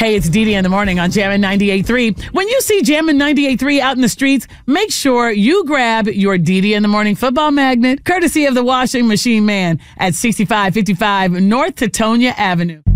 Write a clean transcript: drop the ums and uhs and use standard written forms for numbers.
Hey, it's Dee Dee in the morning on Jammin' 98.3. When you see Jammin' 98.3 out in the streets, make sure you grab your Dee Dee in the morning football magnet, courtesy of the washing machine man at 6555 North Tetonia Avenue.